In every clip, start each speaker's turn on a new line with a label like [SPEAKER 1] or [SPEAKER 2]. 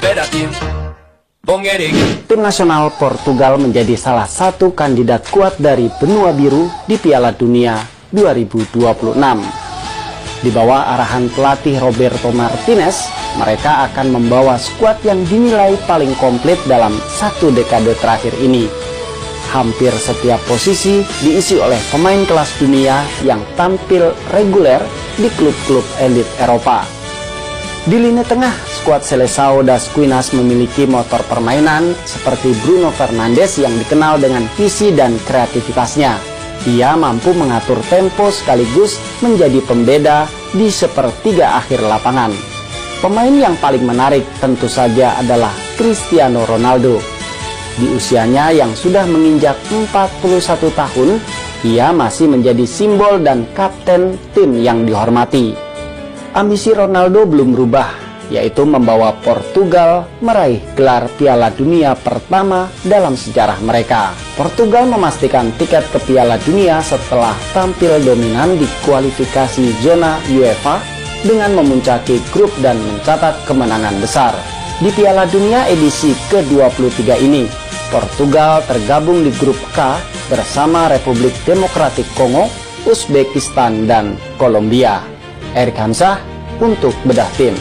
[SPEAKER 1] Tim nasional Portugal menjadi salah satu kandidat kuat dari benua biru di Piala Dunia 2026. Di bawah arahan pelatih Roberto Martinez, mereka akan membawa skuad yang dinilai paling komplit dalam satu dekade terakhir ini. Hampir setiap posisi diisi oleh pemain kelas dunia yang tampil reguler di klub-klub elit Eropa. Di lini tengah, skuad Seleção das Quinas memiliki motor permainan seperti Bruno Fernandes yang dikenal dengan visi dan kreativitasnya. Ia mampu mengatur tempo sekaligus menjadi pembeda di sepertiga akhir lapangan. Pemain yang paling menarik tentu saja adalah Cristiano Ronaldo. Di usianya yang sudah menginjak 41 tahun, ia masih menjadi simbol dan kapten tim yang dihormati. Ambisi Ronaldo belum berubah, yaitu membawa Portugal meraih gelar Piala Dunia pertama dalam sejarah mereka. Portugal memastikan tiket ke Piala Dunia setelah tampil dominan di kualifikasi zona UEFA dengan memuncaki grup dan mencatat kemenangan besar. Di Piala Dunia edisi ke-23 ini, Portugal tergabung di grup K bersama Republik Demokratik Kongo, Uzbekistan, dan Kolombia. Erik Hamzah untuk Bedah Tim.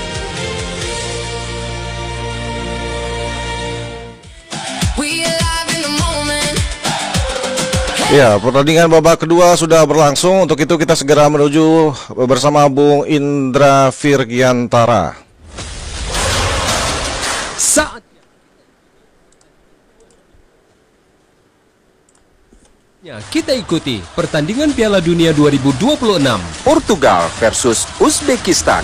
[SPEAKER 2] Ya, pertandingan babak kedua sudah berlangsung. Untuk itu kita segera menuju bersama Bung Indra Virgiantara.
[SPEAKER 3] Kita ikuti pertandingan Piala Dunia 2026
[SPEAKER 4] Portugal versus Uzbekistan.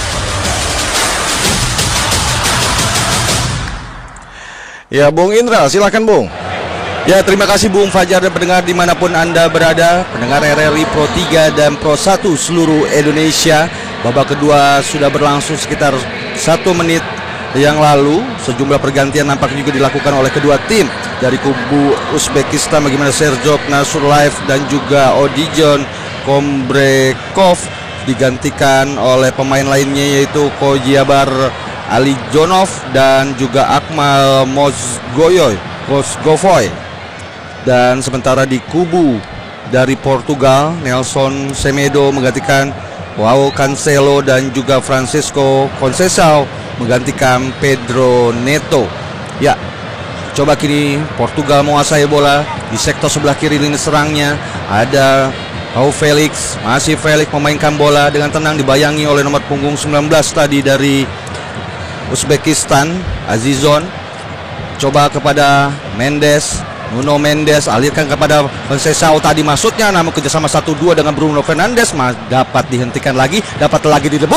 [SPEAKER 2] Ya, Bung Indra, silakan Bung.
[SPEAKER 5] Ya, terima kasih Bung Fajar dan pendengar dimanapun Anda berada, pendengar RRI Pro 3 dan Pro 1 seluruh Indonesia. Babak kedua sudah berlangsung sekitar 1 menit yang lalu. Sejumlah pergantian nampaknya juga dilakukan oleh kedua tim. Dari kubu Uzbekistan bagaimana Sergio Nasurlaev dan juga Odijon Kombrekov digantikan oleh pemain lainnya yaitu Kojiabar Alijonov dan juga Akmal Mozgovoy. Dan sementara di kubu dari Portugal, Nelson Semedo menggantikan Joao Cancelo dan juga Francisco Conceição menggantikan Pedro Neto. Ya, coba kini Portugal menguasai bola di sektor sebelah kiri lini serangnya. Ada João Felix, masih Felix memainkan bola dengan tenang, dibayangi oleh nomor punggung 19 tadi dari Uzbekistan, Azizon. Coba kepada Mendes, Nuno Mendes, alirkan kepada Conceição tadi masuknya, namun kerjasama 1-2 dengan Bruno Fernandes dapat dihentikan lagi, dapat lagi direbut.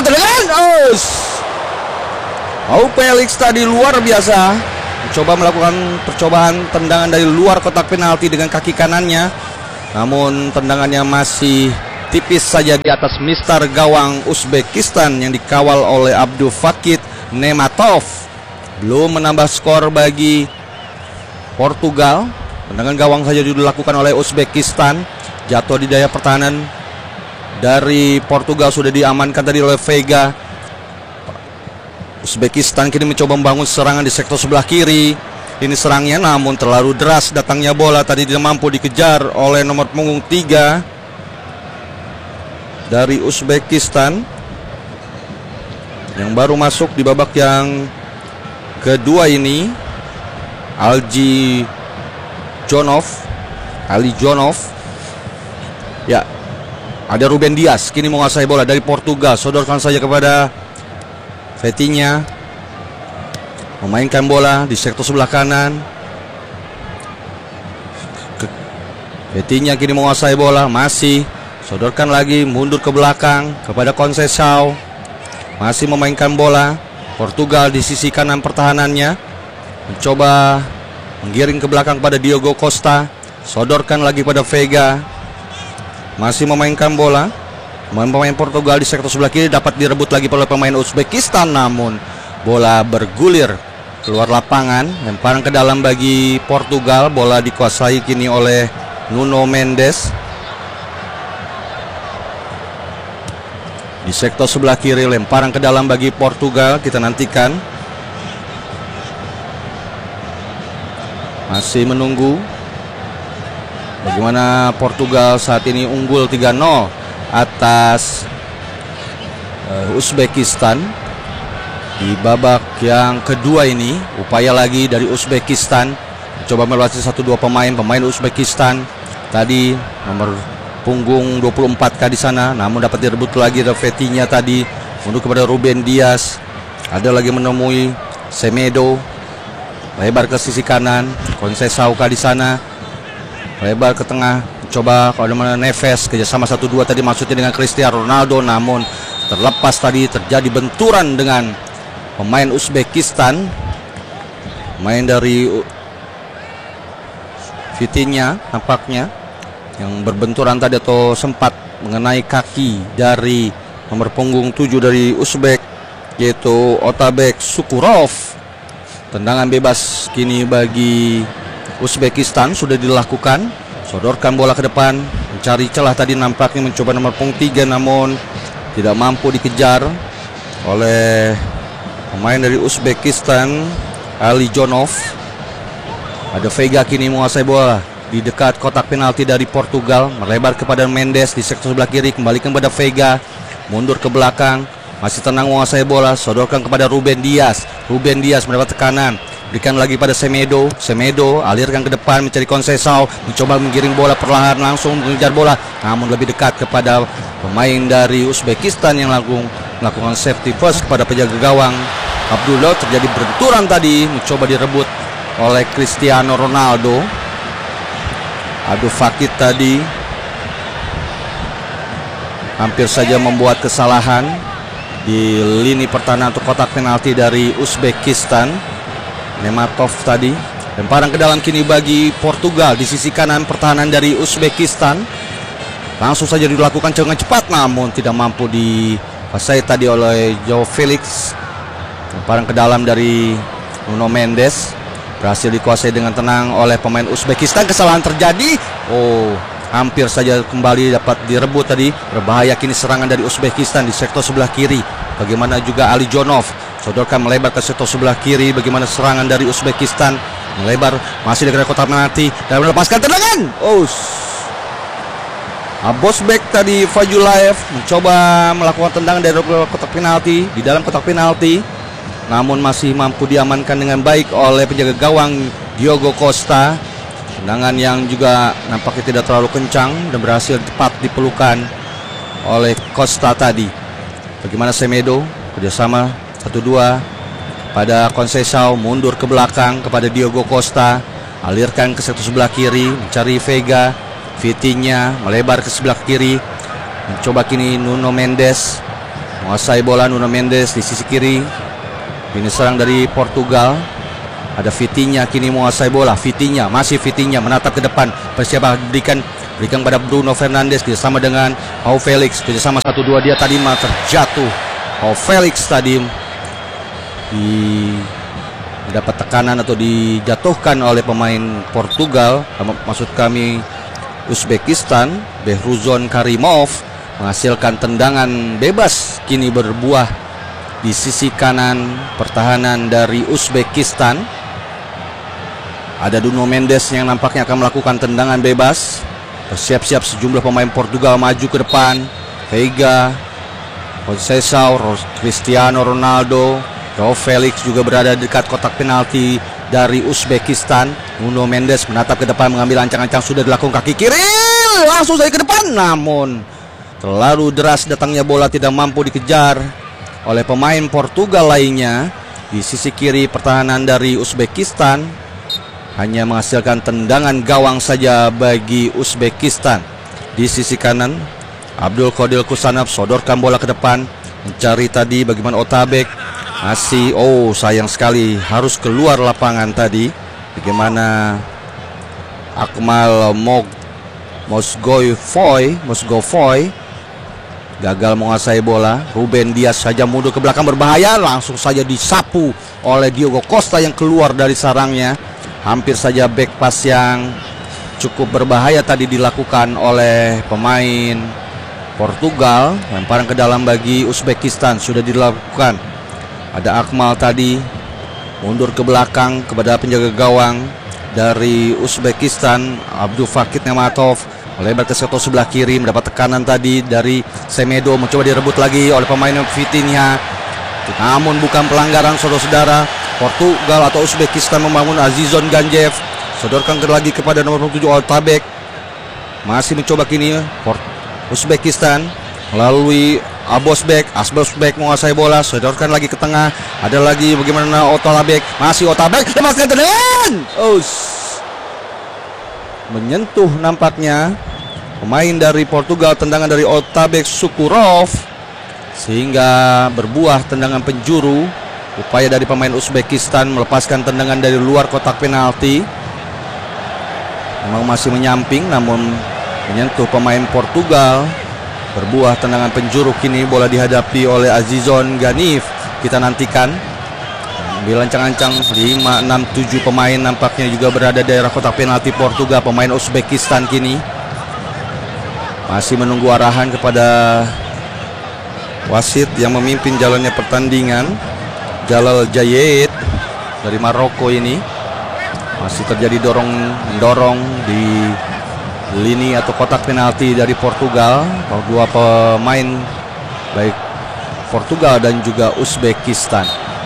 [SPEAKER 5] João Felix tadi luar biasa, coba melakukan percobaan tendangan dari luar kotak penalti dengan kaki kanannya, namun tendangannya masih tipis saja di atas mister gawang Uzbekistan yang dikawal oleh Abdul Fakit Nematov. Belum menambah skor bagi Portugal. Tendangan gawang saja dilakukan oleh Uzbekistan. Jatuh di daya pertahanan dari Portugal sudah diamankan tadi oleh Vega. Uzbekistan kini mencoba membangun serangan di sektor sebelah kiri. Ini serangnya namun terlalu deras datangnya bola, tadi tidak mampu dikejar oleh nomor punggung 3 dari Uzbekistan yang baru masuk di babak yang kedua ini. Ali Jonov. Ya, ada Ruben Dias kini menguasai bola dari Portugal. Sodorkan saja kepada Vitinha, memainkan bola di sektor sebelah kanan. Vitinha kini menguasai bola, masih sodorkan lagi, mundur ke belakang kepada Conceição, masih memainkan bola. Portugal di sisi kanan pertahanannya mencoba menggiring ke belakang pada Diogo Costa, sodorkan lagi pada Vega, masih memainkan bola. Pemain Portugal di sektor sebelah kiri dapat direbut lagi oleh pemain Uzbekistan, namun bola bergulir keluar lapangan, lemparan ke dalam bagi Portugal. Bola dikuasai kini oleh Nuno Mendes. Di sektor sebelah kiri lemparan ke dalam bagi Portugal. Kita nantikan masih menunggu bagaimana Portugal saat ini unggul 3-0 atas Uzbekistan. Di babak yang kedua ini upaya lagi dari Uzbekistan, coba melewati 1-2 pemain Uzbekistan. Tadi nomor punggung 24 di sana, namun dapat direbut lagi dari Fetinya tadi untuk kepada Ruben Dias. Ada lagi menemui Semedo, lebar ke sisi kanan, Conceição di sana, lebar ke tengah, coba kalau mana Neves, kerjasama 1-2 tadi maksudnya dengan Cristiano Ronaldo, namun terlepas tadi terjadi benturan dengan pemain Uzbekistan, pemain dari Fitinya nampaknya yang berbenturan tadi atau sempat mengenai kaki dari nomor punggung 7 dari Uzbek, yaitu Otabek Sukurov. Tendangan bebas kini bagi Uzbekistan sudah dilakukan. Sodorkan bola ke depan, mencari celah tadi, nampaknya mencoba nomor punggung 3 namun tidak mampu dikejar oleh pemain dari Uzbekistan, Ali Jonov. Ada Veiga kini menguasai bola di dekat kotak penalti dari Portugal, melebar kepada Mendes di sektor sebelah kiri, kembali kepada Veiga, mundur ke belakang, masih tenang menguasai bola, sodorkan kepada Ruben Dias. Ruben Dias mendapat tekanan, berikan lagi pada Semedo. Semedo alirkan ke depan mencari Conceição, mencoba menggiring bola perlahan langsung mengejar bola, namun lebih dekat kepada pemain dari Uzbekistan yang melakukan safety first kepada penjaga gawang Abdullah. Terjadi benturan tadi, mencoba direbut oleh Cristiano Ronaldo. Abdul Fakir tadi hampir saja membuat kesalahan di lini pertahanan untuk kotak penalti dari Uzbekistan. Nematov tadi, lemparan ke dalam kini bagi Portugal di sisi kanan pertahanan dari Uzbekistan. Langsung saja dilakukan dengan cepat namun tidak mampu dikuasai tadi oleh Joao Felix. Lemparan ke dalam dari Nuno Mendes berhasil dikuasai dengan tenang oleh pemain Uzbekistan. Kesalahan terjadi. Hampir saja kembali dapat direbut tadi. Berbahaya kini serangan dari Uzbekistan di sektor sebelah kiri. Bagaimana juga Ali Jonov, sodorkan melebar ke sektor sebelah kiri. Bagaimana serangan dari Uzbekistan, melebar masih dekat kotak penalti dan melepaskan tendangan. Bosbek tadi, Fajulaev mencoba melakukan tendangan dari kotak penalti, di dalam kotak penalti, namun masih mampu diamankan dengan baik oleh penjaga gawang Diogo Costa. Tendangan yang juga nampaknya tidak terlalu kencang dan berhasil tepat dipelukan oleh Costa tadi. Bagaimana Semedo, kerjasama 1-2 pada Conceição, mundur ke belakang kepada Diogo Costa, alirkan ke sektor sebelah kiri, mencari Veiga. Fitinya melebar ke sebelah kiri, mencoba kini Nuno Mendes, menguasai bola. Nuno Mendes di sisi kiri. Ini serang dari Portugal. Ada Fitinya kini menguasai bola. Fitinya, masih Fitinya menatap ke depan, bersiap berikan pada Bruno Fernandes bersama dengan Joao Felix. Kerjasama 1-2 dia tadi terjatuh. Joao Felix tadi mendapat tekanan atau dijatuhkan oleh pemain Portugal, maksud kami Uzbekistan. Behruzon Karimov menghasilkan tendangan bebas kini berbuah di sisi kanan pertahanan dari Uzbekistan. Ada Nuno Mendes yang nampaknya akan melakukan tendangan bebas. Bersiap-siap sejumlah pemain Portugal maju ke depan. Veiga, Conceição, Cristiano Ronaldo, Joao Felix juga berada dekat kotak penalti dari Uzbekistan. Nuno Mendes menatap ke depan, mengambil ancang-ancang, sudah dilakukan kaki kiri, langsung saja ke depan, namun terlalu deras datangnya bola, tidak mampu dikejar oleh pemain Portugal lainnya. Di sisi kiri pertahanan dari Uzbekistan hanya menghasilkan tendangan gawang saja bagi Uzbekistan. Di sisi kanan Abdul Qadir Kusanov sodorkan bola ke depan, mencari tadi bagaimana Otabek, masih sayang sekali harus keluar lapangan tadi. Bagaimana Akmal Mozgovoy gagal menguasai bola. Ruben Dias saja mundur ke belakang, berbahaya, langsung saja disapu oleh Diogo Costa yang keluar dari sarangnya. Hampir saja back pass yang cukup berbahaya tadi dilakukan oleh pemain Portugal. Lemparan ke dalam bagi Uzbekistan sudah dilakukan. Ada Akmal tadi mundur ke belakang kepada penjaga gawang dari Uzbekistan, Abdul Fakit Nematov melebar ke sektor sebelah kiri, mendapat tekanan tadi dari Semedo, mencoba direbut lagi oleh pemain Vitinha, namun bukan pelanggaran saudara-saudara. Portugal atau Uzbekistan membangun Azizon Ganjev, sodorkan lagi kepada nomor 7 Otabek, masih mencoba kini Uzbekistan melalui Abosbek menguasai bola, sodorkan lagi ke tengah, ada lagi bagaimana Otabek, masih Otabek, lepaskan tendangan, menyentuh nampaknya pemain dari Portugal, tendangan dari Otabek Sukurov, sehingga berbuah tendangan penjuru. Upaya dari pemain Uzbekistan melepaskan tendangan dari luar kotak penalti, memang masih menyamping namun menyentuh pemain Portugal. Berbuah tendangan penjuru, kini bola dihadapi oleh Azizon Ganif. Kita nantikan. Bilancang-ancang 5, 6, 7 pemain nampaknya juga berada di daerah kotak penalti Portugal. Pemain Uzbekistan kini masih menunggu arahan kepada wasit yang memimpin jalannya pertandingan, Jalal Jayed dari Maroko ini. Masih terjadi dorong di lini atau kotak penalti dari Portugal. Dua pemain baik Portugal dan juga Uzbekistan.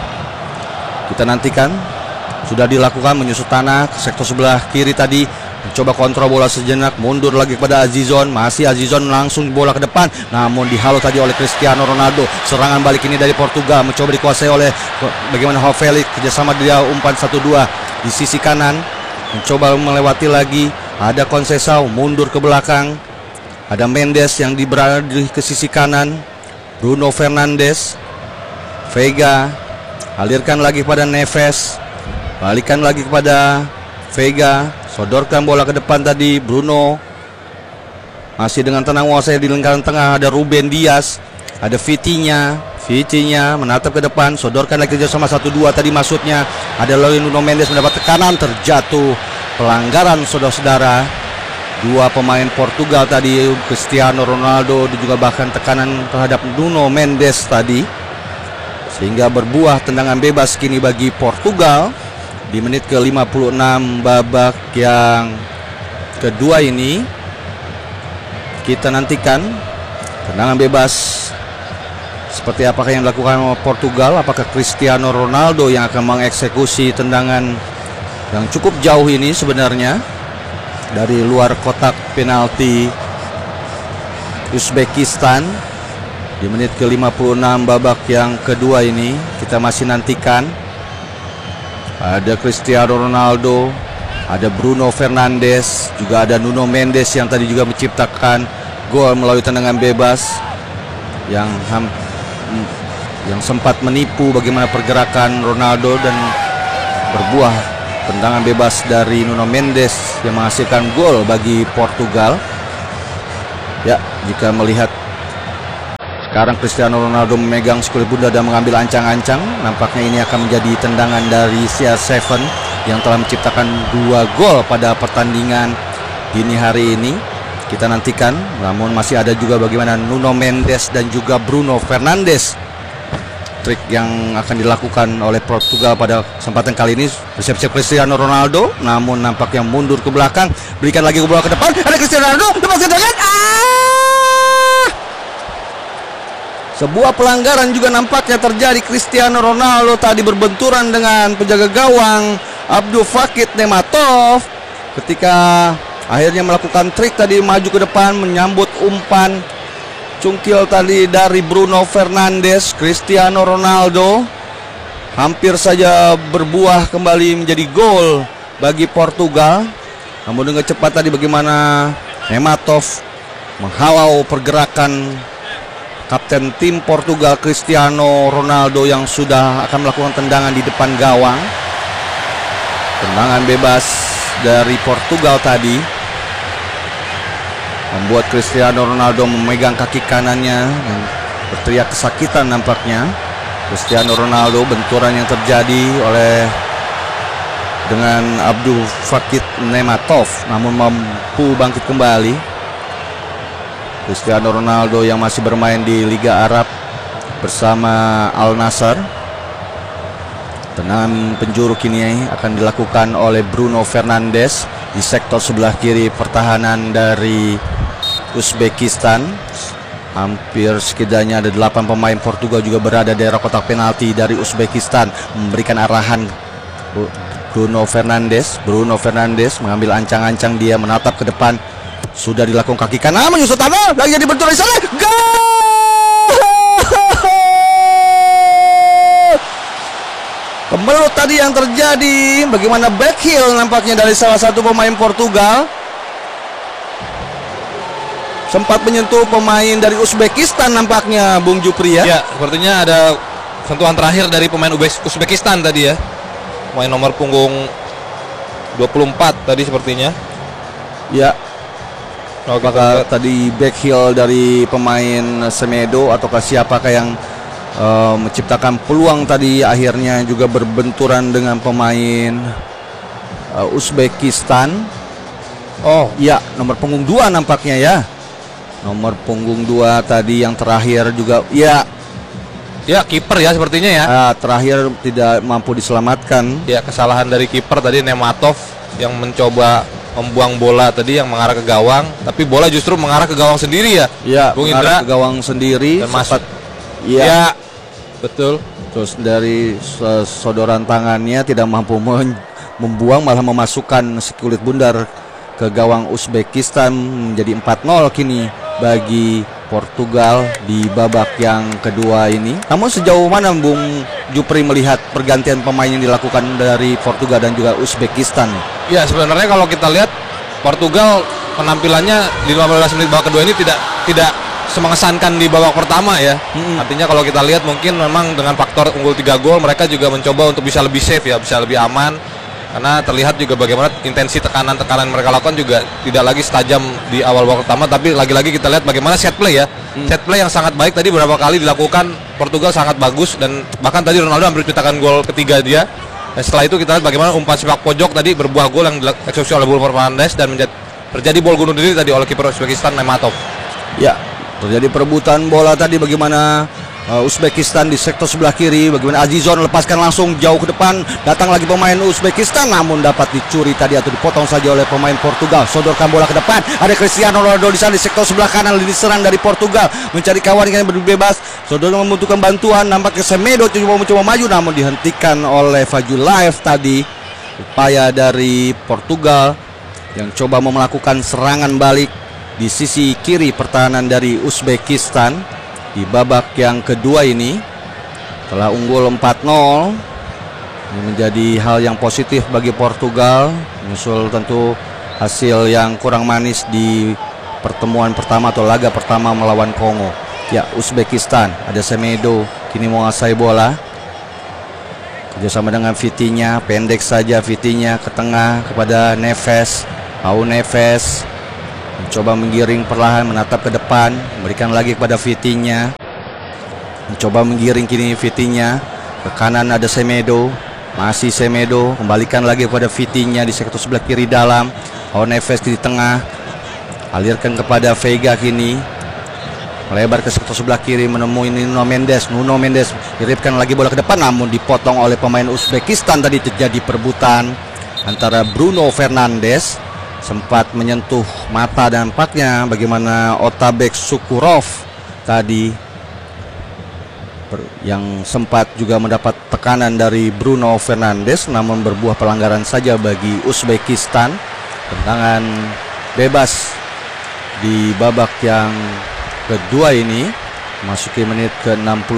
[SPEAKER 5] Kita nantikan. Sudah dilakukan menyusut tanah ke sektor sebelah kiri tadi, mencoba kontrol bola sejenak, mundur lagi kepada Azizon, masih Azizon langsung bola ke depan, namun dihalau tadi oleh Cristiano Ronaldo. Serangan balik ini dari Portugal, mencoba dikuasai oleh bagaimana Hofelik, kerjasama dia umpan 1-2 di sisi kanan, mencoba melewati lagi, ada Conceição mundur ke belakang, ada Mendes yang berada di ke sisi kanan, Bruno Fernandes, Vega, alirkan lagi kepada Neves, balikan lagi kepada Vega, sodorkan bola ke depan tadi Bruno, masih dengan tenang menguasai di lingkaran tengah, ada Ruben Dias, ada Vitinha menatap ke depan, sodorkan lagi sama 1-2 tadi maksudnya, ada Nuno Mendes mendapat tekanan, terjatuh, pelanggaran saudara-saudara. Dua pemain Portugal tadi, Cristiano Ronaldo dan juga bahkan tekanan terhadap Nuno Mendes tadi, sehingga berbuah tendangan bebas kini bagi Portugal di menit ke-56 babak yang kedua ini. Kita nantikan tendangan bebas seperti apakah yang dilakukan oleh Portugal. Apakah Cristiano Ronaldo yang akan mengeksekusi tendangan yang cukup jauh ini sebenarnya dari luar kotak penalti Uzbekistan di menit ke-56 babak yang kedua ini. Kita masih nantikan. Ada Cristiano Ronaldo, ada Bruno Fernandes, juga ada Nuno Mendes yang tadi juga menciptakan gol melalui tendangan bebas yang sempat menipu bagaimana pergerakan Ronaldo, dan berbuah tendangan bebas dari Nuno Mendes yang menghasilkan gol bagi Portugal. Ya, jika melihat sekarang Cristiano Ronaldo memegang skulit bunda dan mengambil ancang-ancang, nampaknya ini akan menjadi tendangan dari CR7 yang telah menciptakan 2 gol pada pertandingan dini hari ini. Kita nantikan, namun masih ada juga bagaimana Nuno Mendes dan juga Bruno Fernandes. Trik yang akan dilakukan oleh Portugal pada kesempatan kali ini, bersiap-siap Cristiano Ronaldo, namun nampaknya mundur ke belakang, berikan lagi bola ke depan, ada Cristiano Ronaldo, lepaskan tangan. Sebuah pelanggaran juga nampaknya terjadi. Cristiano Ronaldo tadi berbenturan dengan penjaga gawang Abdul Fakit Nematov ketika akhirnya melakukan trik tadi, maju ke depan menyambut umpan cungkil tadi dari Bruno Fernandes. Cristiano Ronaldo hampir saja berbuah kembali menjadi gol bagi Portugal, namun dengan cepat tadi bagaimana Nematov menghalau pergerakan kapten tim Portugal Cristiano Ronaldo yang sudah akan melakukan tendangan di depan gawang. Tendangan bebas dari Portugal tadi membuat Cristiano Ronaldo memegang kaki kanannya dan berteriak kesakitan nampaknya. Cristiano Ronaldo, benturan yang terjadi dengan Abdul Fakit Nematov, namun mampu bangkit kembali. Cristiano Ronaldo yang masih bermain di Liga Arab bersama Al Nassr. Tendangan penjuru kini akan dilakukan oleh Bruno Fernandes di sektor sebelah kiri pertahanan dari Uzbekistan. Hampir setidaknya ada 8 pemain Portugal juga berada di daerah kotak penalti dari Uzbekistan, memberikan arahan Bruno Fernandes mengambil ancang-ancang, dia menatap ke depan, sudah dilakukan kaki kanan menyusut tanah, lagi jadi bentur dari sana, kemelut tadi yang terjadi. Bagaimana back heel nampaknya dari salah satu pemain Portugal, sempat menyentuh pemain dari Uzbekistan nampaknya, Bung Jupri ya.
[SPEAKER 6] Ya, sepertinya ada sentuhan terakhir dari pemain Uzbekistan tadi ya. Pemain nomor punggung 24 tadi sepertinya.
[SPEAKER 5] Ya. Apakah tadi back heel dari pemain Semedo ataukah siapakah yang menciptakan peluang tadi, akhirnya juga berbenturan dengan pemain Uzbekistan. Oh, ya, nomor punggung 2 nampaknya ya. Nomor punggung 2 tadi yang terakhir juga ya
[SPEAKER 6] kiper ya sepertinya ya.
[SPEAKER 5] Terakhir tidak mampu diselamatkan.
[SPEAKER 6] Ya, kesalahan dari kiper tadi, Nematov yang mencoba membuang bola tadi yang mengarah ke gawang, tapi bola justru mengarah ke gawang sendiri ya.
[SPEAKER 5] Ya,
[SPEAKER 6] Bung
[SPEAKER 5] mengarah
[SPEAKER 6] Indra,
[SPEAKER 5] ke gawang sendiri.
[SPEAKER 6] Termasuk
[SPEAKER 5] ya,
[SPEAKER 6] betul.
[SPEAKER 5] Terus dari sodoran tangannya tidak mampu membuang, malah memasukkan sekulit bundar ke gawang Uzbekistan. Menjadi 4-0 kini bagi Portugal di babak yang kedua ini. Namun sejauh mana Bung Jupri melihat pergantian pemain yang dilakukan dari Portugal dan juga Uzbekistan?
[SPEAKER 6] Ya, sebenarnya kalau kita lihat Portugal penampilannya di 15 menit babak kedua ini tidak semengesankan di babak pertama ya. Artinya kalau kita lihat mungkin memang dengan faktor unggul 3 gol mereka juga mencoba untuk bisa lebih safe ya, bisa lebih aman. Karena terlihat juga bagaimana intensi tekanan-tekanan mereka lakukan juga tidak lagi setajam di awal babak pertama, tapi lagi-lagi kita lihat bagaimana set play ya. Set play yang sangat baik tadi beberapa kali dilakukan Portugal, sangat bagus, dan bahkan tadi Ronaldo hampir menciptakan gol ketiga dia. Dan setelah itu kita lihat bagaimana umpan sepak pojok tadi berbuah gol yang dieksekusi oleh Bruno Fernandes dan terjadi gol bunuh diri tadi oleh kiper Uzbekistan Nematov.
[SPEAKER 5] Ya, terjadi perebutan bola tadi, bagaimana Uzbekistan di sektor sebelah kiri, bagaimana Azizon lepaskan langsung jauh ke depan, datang lagi pemain Uzbekistan namun dapat dicuri tadi atau dipotong saja oleh pemain Portugal. Sodorkan bola ke depan, ada Cristiano Ronaldo di sana di sektor sebelah kanan, lini serang dari Portugal mencari kawan yang bebas. Sodorkan membutuhkan bantuan, nampaknya Semedo mencoba maju namun dihentikan oleh Fajulaev tadi. Upaya dari Portugal yang coba melakukan serangan balik di sisi kiri pertahanan dari Uzbekistan di babak yang kedua ini. Telah unggul 4-0, ini menjadi hal yang positif bagi Portugal, menyusul tentu hasil yang kurang manis di pertemuan pertama atau laga pertama melawan Kongo. Ya, Uzbekistan, ada Semedo kini menguasai bola kerjasama dengan Vitinha, pendek saja Vitinha ke tengah kepada Neves. Neves mencoba menggiring perlahan, menatap ke depan, memberikan lagi kepada Vitinha. Mencoba menggiring kini Vitinha. Ke kanan ada Semedo. Masih Semedo, kembalikan lagi kepada Vitinha di sektor sebelah kiri dalam. Neves di tengah. Alirkan kepada Veiga kini. Melebar ke sektor sebelah kiri menemui Nuno Mendes. Kirimkan lagi bola ke depan namun dipotong oleh pemain Uzbekistan. Tadi terjadi perebutan antara Bruno Fernandes, sempat menyentuh mata dan nampaknya bagaimana Otabek Sukurov tadi yang sempat juga mendapat tekanan dari Bruno Fernandes, namun berbuah pelanggaran saja bagi Uzbekistan. Tendangan bebas di babak yang kedua ini memasuki menit ke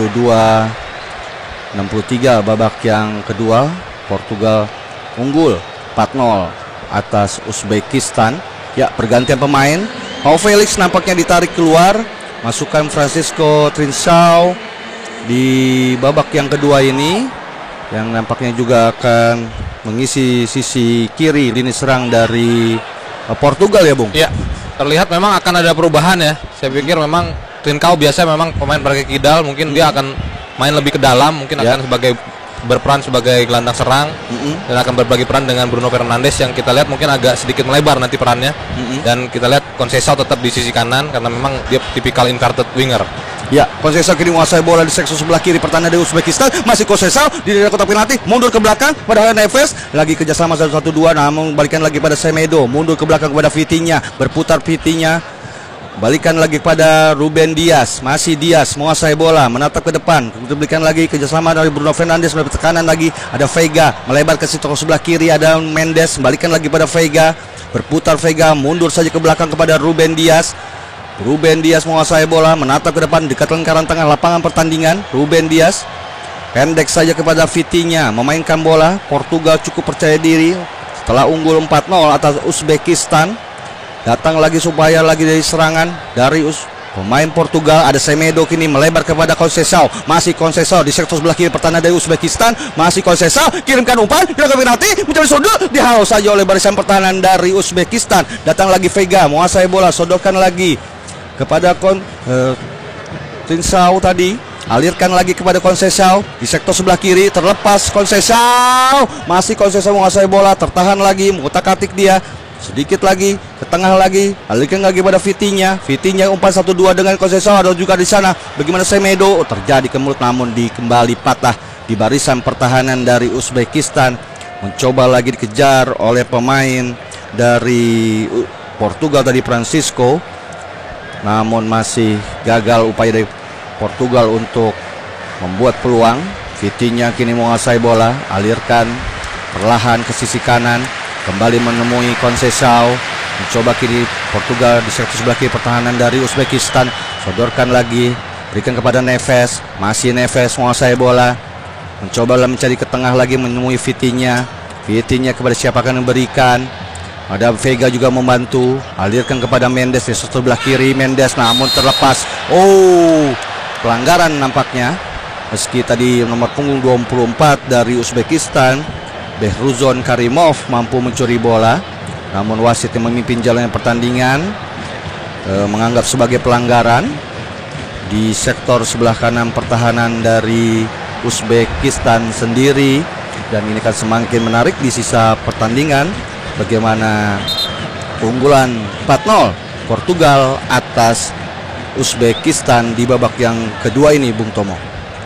[SPEAKER 5] 63 babak yang kedua. Portugal unggul 4-0 atas Uzbekistan. Ya, pergantian pemain. João Felix nampaknya ditarik keluar, masukkan Francisco Trincão di babak yang kedua ini, yang nampaknya juga akan mengisi sisi kiri lini serang dari Portugal ya Bung.
[SPEAKER 6] Ya, terlihat memang akan ada perubahan ya. Saya pikir memang Trincão biasa memang pemain pakai kidal, mungkin dia akan main lebih ke dalam, mungkin akan berperan sebagai gelandang serang dan akan berbagi peran dengan Bruno Fernandes yang kita lihat mungkin agak sedikit melebar nanti perannya. Dan kita lihat Conceição tetap di sisi kanan karena memang dia tipikal inverted winger.
[SPEAKER 5] Ya, Conceição kini menguasai bola di sektor sebelah kiri pertahanan dari Uzbekistan. Masih Conceição di daerah kotak penalti, mundur ke belakang pada Neves, lagi kerjasama 1-1-2, namun balikan lagi pada Semedo, mundur ke belakang kepada Vitinha, berputar Vitinha, balikan lagi pada Ruben Dias, masih Dias menguasai bola, menatap ke depan, berikan lagi kerjasama dari Bruno Fernandes, mendapat tekanan lagi, ada Veiga, melebar ke sektor sebelah kiri, ada Mendes, balikan lagi pada Veiga, berputar Veiga, mundur saja ke belakang kepada Ruben Dias. Ruben Dias menguasai bola, menatap ke depan dekat lingkaran tengah lapangan pertandingan. Ruben Dias pendek saja kepada Vitinha, memainkan bola. Portugal cukup percaya diri setelah unggul 4-0 atas Uzbekistan. Datang lagi supaya lagi dari serangan dari pemain Portugal. Ada Semedo kini melebar kepada Conceição, masih Conceição di sektor sebelah kiri pertahanan dari Uzbekistan. Masih Conceição, kirimkan umpan, kirimkan penalti, mencari sudut, dihalau saja oleh barisan pertahanan dari Uzbekistan. Datang lagi Veiga, menguasai bola, sodorkan lagi kepada Trincao tadi, alirkan lagi kepada Conceição di sektor sebelah kiri, terlepas Conceição, masih Conceição menguasai bola, tertahan lagi, mengutak-atik dia, sedikit lagi ke tengah lagi, alirkan lagi pada Vitinha. Vitinha umpan 1-2 dengan Conceição, ada juga di sana. Bagaimana Semedo, terjadi kemulut namun kembali patah di barisan pertahanan dari Uzbekistan. Mencoba lagi dikejar oleh pemain dari Portugal tadi, Francisco, namun masih gagal upaya dari Portugal untuk membuat peluang. Vitinha kini menguasai bola, alirkan perlahan ke sisi kanan, kembali menemui Conceição, mencoba kiri Portugal di sektor sebelah kiri pertahanan dari Uzbekistan, sodorkan lagi, berikan kepada Neves, masih Neves menguasai bola, mencoba mencari ke tengah lagi, menemui Vitinha. Vitinha kepada siapakah yang memberikan, ada Veiga juga membantu, alirkan kepada Mendes di sebelah kiri. Mendes namun terlepas. Pelanggaran nampaknya. Meski tadi nomor punggung 24 dari Uzbekistan, Behruzon Karimov mampu mencuri bola, namun wasit yang memimpin jalannya pertandingan menganggap sebagai pelanggaran di sektor sebelah kanan pertahanan dari Uzbekistan sendiri. Dan ini kan semakin menarik di sisa pertandingan. Bagaimana keunggulan 4-0 Portugal atas Uzbekistan di babak yang kedua ini, Bung Tomo.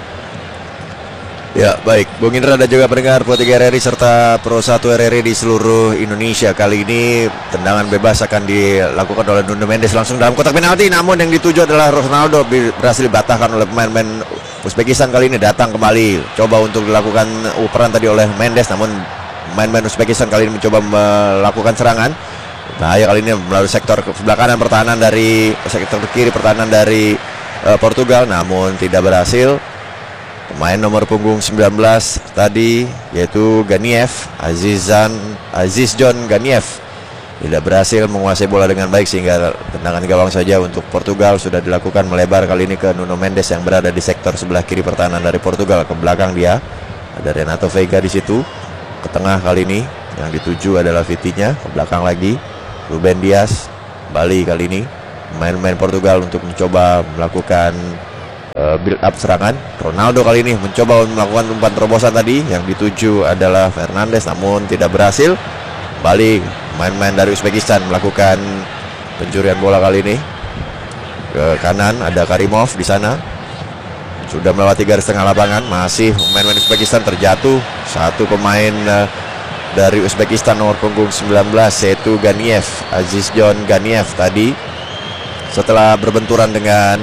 [SPEAKER 2] Ya, baik, Bung Indra dan juga pendengar Pro 3 RRI serta Pro 1 RRI di seluruh Indonesia. Kali ini tendangan bebas akan dilakukan oleh Nuno Mendes langsung dalam kotak penalti, namun yang dituju adalah Ronaldo, berhasil dibatalkan oleh pemain-pemain Uzbekistan. Kali ini datang kembali, coba untuk dilakukan peran tadi oleh Mendes, namun pemain-pemain Uzbekistan kali ini mencoba melakukan serangan. Bahaya kali ini melalui sektor sebelah kanan pertahanan dari sektor kiri pertahanan dari Portugal, namun tidak berhasil. Pemain nomor punggung 19 tadi yaitu Ganiev, Aziz John Ganiev, tidak berhasil menguasai bola dengan baik sehingga tendangan gawang saja untuk Portugal sudah dilakukan, melebar kali ini ke Nuno Mendes yang berada di sektor sebelah kiri pertahanan dari Portugal. Ke belakang dia ada Renato Veiga di situ. Ke tengah kali ini yang dituju adalah Vitinha, ke belakang lagi Ruben Dias. Bali kali ini pemain-pemain Portugal untuk mencoba melakukan build up serangan. Ronaldo kali ini mencoba melakukan umpan terobosan tadi, yang dituju adalah Fernandes namun tidak berhasil. Bali pemain-pemain dari Uzbekistan melakukan pencurian bola kali ini. Ke kanan ada Karimov di sana. Sudah melewati garis tengah lapangan, masih pemain-pemain Uzbekistan terjatuh. Satu pemain dari Uzbekistan nomor punggung 19 yaitu Ganiev, Aziz John Ganiev tadi setelah berbenturan dengan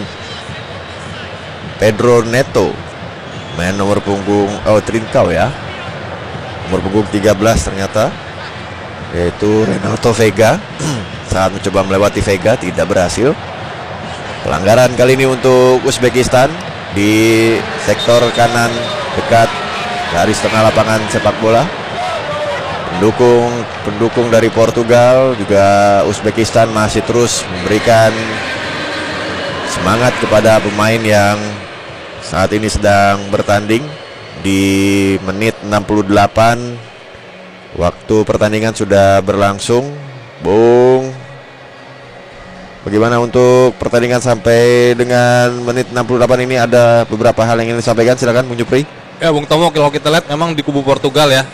[SPEAKER 2] Pedro Neto, main nomor punggung Trincao ya, nomor punggung 13 ternyata, yaitu Renato Veiga. Saat mencoba melewati Veiga tidak berhasil. Pelanggaran kali ini untuk Uzbekistan di sektor kanan dekat garis tengah lapangan sepak bola. Pendukung dari Portugal juga Uzbekistan masih terus memberikan semangat kepada pemain yang saat ini sedang bertanding di menit 68. Waktu pertandingan sudah berlangsung. Bung, bagaimana untuk pertandingan sampai dengan menit 68 ini? Ada beberapa hal yang ingin disampaikan, silakan Bung Jupri.
[SPEAKER 6] Ya Bung Tomo, kalau kita lihat memang di kubu Portugal ya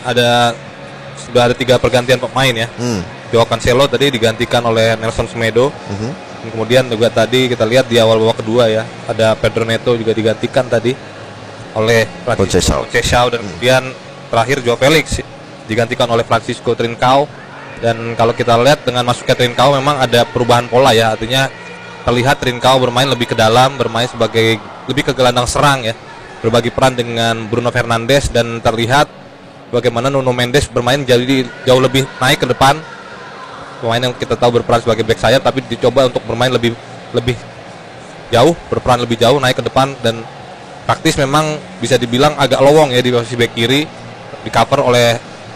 [SPEAKER 6] sudah ada 3 pergantian pemain ya. Joao Cancelo tadi digantikan oleh Nelson Semedo. Kemudian juga tadi kita lihat di awal babak kedua ya, ada Pedro Neto juga digantikan tadi oleh Francisco Conceição, dan kemudian terakhir Joao Felix digantikan oleh Francisco Trincao. Dan kalau kita lihat dengan masuknya Trincao memang ada perubahan pola ya, artinya terlihat Trincao bermain lebih ke dalam, bermain sebagai lebih ke gelandang serang ya, berbagi peran dengan Bruno Fernandes, dan terlihat bagaimana Nuno Mendes bermain jadi jauh lebih naik ke depan. Pemain yang kita tahu berperan sebagai back sayap tapi dicoba untuk bermain lebih jauh, berperan lebih jauh, naik ke depan, dan praktis memang bisa dibilang agak lowong ya di posisi back kiri, di cover oleh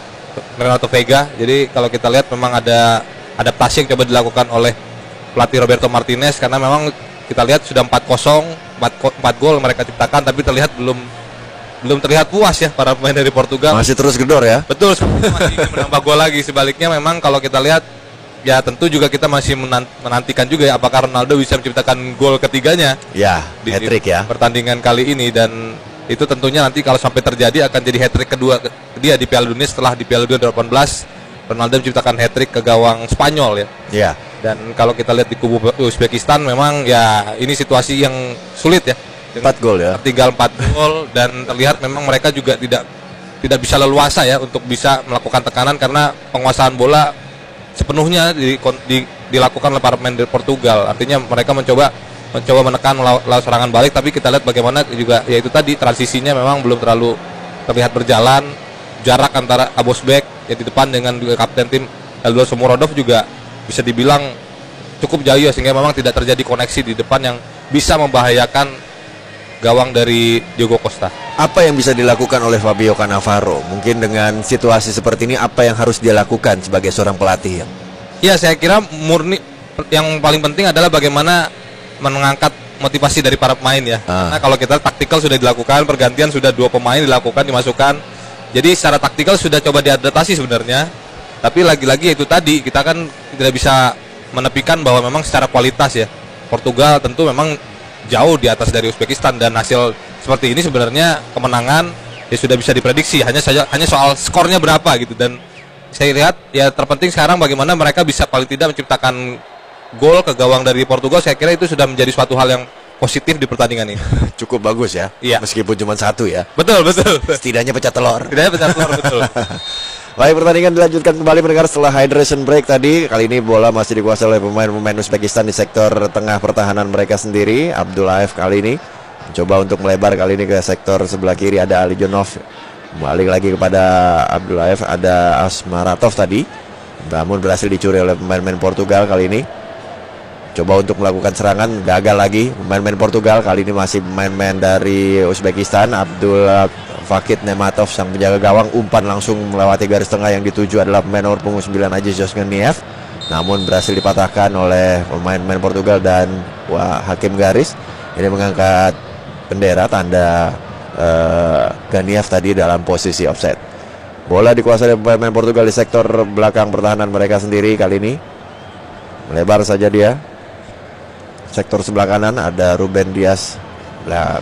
[SPEAKER 6] Renato Veiga. Jadi kalau kita lihat memang ada adaptasi yang coba dilakukan oleh pelatih Roberto Martinez, karena memang kita lihat sudah 4-0, 4 gol mereka ciptakan, tapi terlihat belum terlihat puas ya para pemain dari Portugal.
[SPEAKER 2] Masih terus gedor ya.
[SPEAKER 6] Betul, masih ingin menambah gol lagi. Sebaliknya memang kalau kita lihat ya tentu juga kita masih menantikan juga ya apakah Ronaldo bisa menciptakan gol ketiganya.
[SPEAKER 2] Ya, hat-trick ya.
[SPEAKER 6] Pertandingan kali ini, dan itu tentunya nanti kalau sampai terjadi akan jadi hat-trick kedua dia di Piala Dunia setelah di Piala Dunia 2018 Ronaldo menciptakan hat-trick ke gawang Spanyol ya.
[SPEAKER 2] Iya.
[SPEAKER 6] Dan kalau kita lihat di kubu Uzbekistan memang ya ini situasi yang sulit ya.
[SPEAKER 2] 4 gol ya.
[SPEAKER 6] Tinggal 4 gol, dan terlihat memang mereka juga tidak bisa leluasa ya untuk bisa melakukan tekanan, karena penguasaan bola sepenuhnya dilakukan oleh para pemain dari Portugal. Artinya mereka mencoba menekan lawan serangan balik, tapi kita lihat bagaimana juga yaitu tadi transisinya memang belum terlalu terlihat berjalan. Jarak antara Abosbek yang di depan dengan juga kapten tim Eldor Shomurodov juga bisa dibilang cukup jauh ya, sehingga memang tidak terjadi koneksi di depan yang bisa membahayakan gawang dari Diogo Costa.
[SPEAKER 2] Apa yang bisa dilakukan oleh Fabio Cannavaro? Mungkin dengan situasi seperti ini apa yang harus dia lakukan sebagai seorang pelatih?
[SPEAKER 6] Ya, saya kira murni yang paling penting adalah bagaimana mengangkat motivasi dari para pemain ya. Karena kalau kita taktikal sudah dilakukan, pergantian sudah 2 pemain dimasukkan. Jadi secara taktikal sudah coba diadaptasi sebenarnya. Tapi lagi-lagi itu tadi kita kan tidak bisa menepikan bahwa memang secara kualitas ya Portugal tentu memang jauh di atas dari Uzbekistan, dan hasil seperti ini sebenarnya kemenangan ya sudah bisa diprediksi, hanya soal skornya berapa gitu. Dan saya lihat ya terpenting sekarang bagaimana mereka bisa paling tidak menciptakan gol ke gawang dari Portugal. Saya kira itu sudah menjadi suatu hal yang positif di pertandingan ini.
[SPEAKER 2] Cukup bagus ya,
[SPEAKER 6] iya.
[SPEAKER 2] Meskipun cuma 1 ya.
[SPEAKER 6] Betul.
[SPEAKER 2] Setidaknya pecah telur.
[SPEAKER 6] Betul.
[SPEAKER 2] Baik, pertandingan dilanjutkan kembali mendengar setelah hydration break tadi. Kali ini bola masih dikuasai oleh pemain Uzbekistan di sektor tengah pertahanan mereka sendiri. Abdullaev kali ini mencoba untuk melebar, kali ini ke sektor sebelah kiri ada Ali Jonov. Balik lagi kepada Abdullaev, ada Asmaratov tadi. Namun berhasil dicuri oleh pemain-pemain Portugal kali ini. Coba untuk melakukan serangan, gagal lagi pemain-pemain Portugal. Kali ini masih pemain-pemain dari Uzbekistan. Abdul Fakid Nematov sang penjaga gawang umpan langsung melewati garis tengah, yang dituju adalah pemain nomor punggung 9 Aziz Josgeniev. Namun berhasil dipatahkan oleh pemain-pemain Portugal, dan hakim garis ini mengangkat bendera tanda Ganiev tadi dalam posisi offside. Bola dikuasai oleh pemain Portugal di sektor belakang pertahanan mereka sendiri. Kali ini melebar saja dia. Sektor sebelah kanan ada Ruben Dias.